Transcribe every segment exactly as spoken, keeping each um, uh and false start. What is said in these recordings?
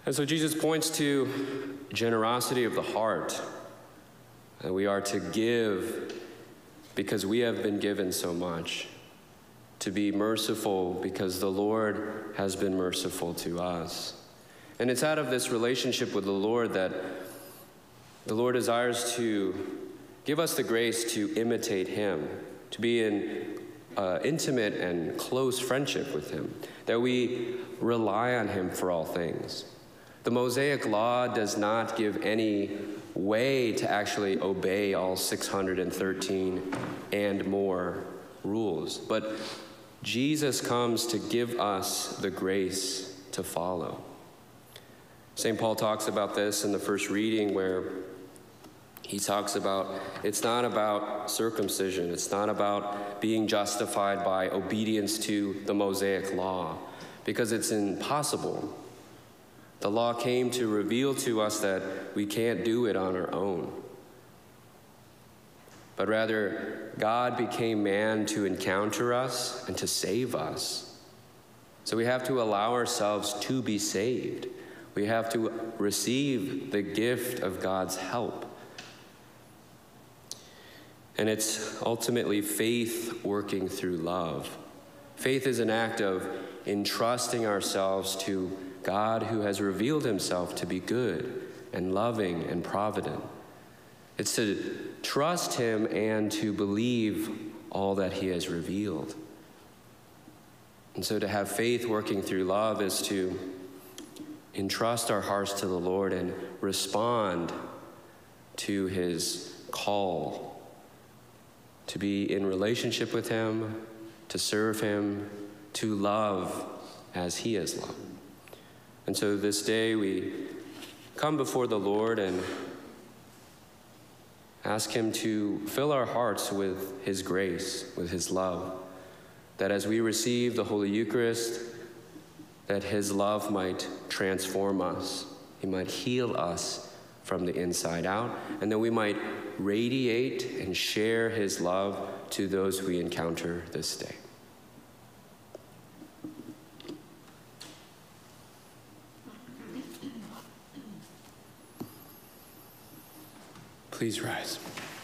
And so Jesus points to generosity of the heart. And we are to give because we have been given so much. To be merciful because the Lord has been merciful to us. And it's out of this relationship with the Lord that the Lord desires to give us the grace to imitate him, to be in uh, intimate and close friendship with him, that we rely on him for all things. The Mosaic Law does not give any way to actually obey all six hundred thirteen and more rules, but Jesus comes to give us the grace to follow. Saint Paul talks about this in the first reading where he talks about it's not about circumcision. It's not about being justified by obedience to the Mosaic law, because it's impossible. The law came to reveal to us that we can't do it on our own. But rather, God became man to encounter us and to save us. So we have to allow ourselves to be saved. We have to receive the gift of God's help. And it's ultimately faith working through love. Faith is an act of entrusting ourselves to God who has revealed himself to be good and loving and provident. It's to trust him and to believe all that he has revealed. And so to have faith working through love is to entrust our hearts to the Lord and respond to his call to be in relationship with him, to serve him, to love as he has loved. And so this day we come before the Lord and ask him to fill our hearts with his grace, with his love, that as we receive the Holy Eucharist, that his love might transform us. He might heal us from the inside out, and that we might radiate and share his love to those we encounter this day. Please rise.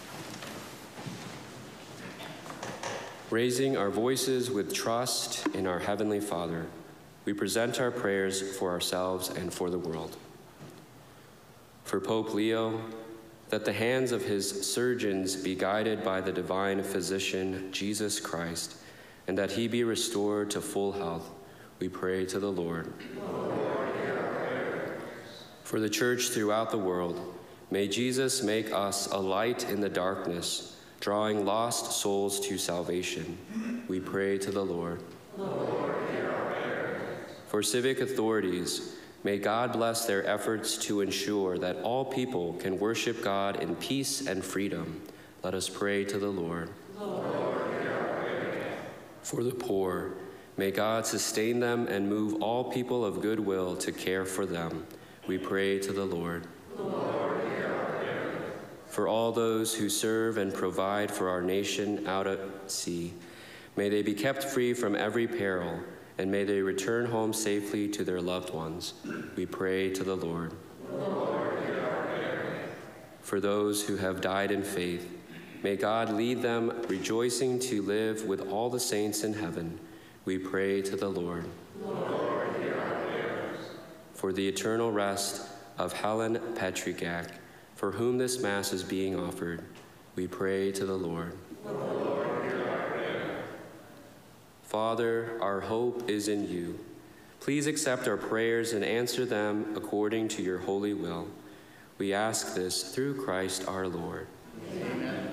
Raising our voices with trust in our Heavenly Father, we present our prayers for ourselves and for the world. For Pope Leo, that the hands of his surgeons be guided by the divine physician, Jesus Christ, and that he be restored to full health, we pray to the Lord. Lord, hear our prayers. For the Church throughout the world, may Jesus make us a light in the darkness, drawing lost souls to salvation. We pray to the Lord. Lord, hear our prayers. For civic authorities, may God bless their efforts to ensure that all people can worship God in peace and freedom. Let us pray to the Lord. Lord, hear our prayers. For the poor, may God sustain them and move all people of good will to care for them. We pray to the Lord. Lord, hear our prayers. For all those who serve and provide for our nation out at sea, may they be kept free from every peril, and may they return home safely to their loved ones. We pray to the Lord. Lord, hear our prayer. For those who have died in faith, may God lead them rejoicing to live with all the saints in heaven. We pray to the Lord. Lord, hear our prayers. For the eternal rest of Helen Petrigak, for whom this Mass is being offered, we pray to the Lord. Lord, hear our prayer. Father, our hope is in you. Please accept our prayers and answer them according to your holy will. We ask this through Christ our Lord. Amen.